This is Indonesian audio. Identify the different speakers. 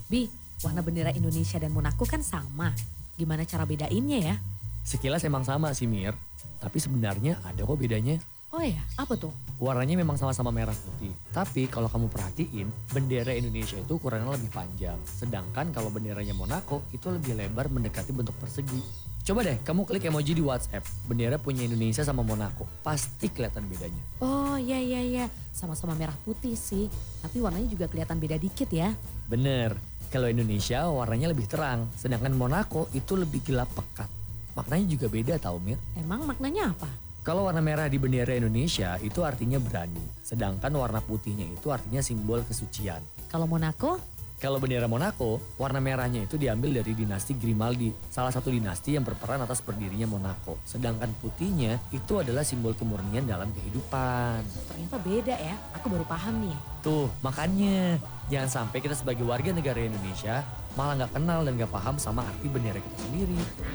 Speaker 1: Bi, warna bendera Indonesia dan Monaco kan sama. Gimana cara bedainnya ya?
Speaker 2: Sekilas emang sama sih Mir, tapi sebenarnya ada kok bedanya.
Speaker 1: Oh ya, apa tuh?
Speaker 2: Warnanya memang sama-sama merah putih. Tapi kalau kamu perhatiin, bendera Indonesia itu ukurannya lebih panjang. Sedangkan kalau benderanya Monaco itu lebih lebar mendekati bentuk persegi. Coba deh kamu klik emoji di WhatsApp, bendera punya Indonesia sama Monaco. Pasti kelihatan bedanya.
Speaker 1: Oh iya iya iya, sama-sama merah putih sih. Tapi warnanya juga kelihatan beda dikit ya.
Speaker 2: Bener, kalau Indonesia warnanya lebih terang. Sedangkan Monaco itu lebih gelap pekat. Maknanya juga beda tau Mir.
Speaker 1: Emang maknanya apa?
Speaker 2: Kalau warna merah di bendera Indonesia itu artinya berani. Sedangkan warna putihnya itu artinya simbol kesucian.
Speaker 1: Kalau Monaco?
Speaker 2: Kalau bendera Monaco, warna merahnya itu diambil dari dinasti Grimaldi, salah satu dinasti yang berperan atas berdirinya Monaco. Sedangkan putihnya itu adalah simbol kemurnian dalam kehidupan.
Speaker 1: Ternyata beda ya, aku baru paham nih.
Speaker 2: Tuh, makanya jangan sampai kita sebagai warga negara Indonesia malah nggak kenal dan nggak paham sama arti bendera kita sendiri.